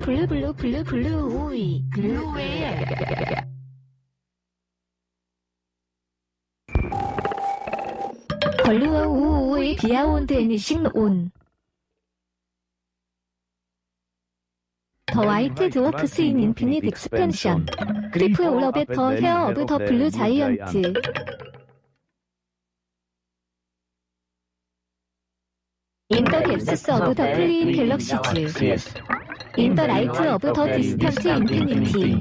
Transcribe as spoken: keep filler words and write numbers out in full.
블루 블루 블루 블루 오이 블루웨어 벌루어 우우이 비아온드 애니싱 온 더 화이트 드워크스 인 인피닛 익스펜션 그리프 올 어벳 더 헤어 오브 더 블루 자이언트 인 더 뎁스스 오브 더 플레인 갤럭시즈 인 더 라이트 오브 더 디스턴트 인피니티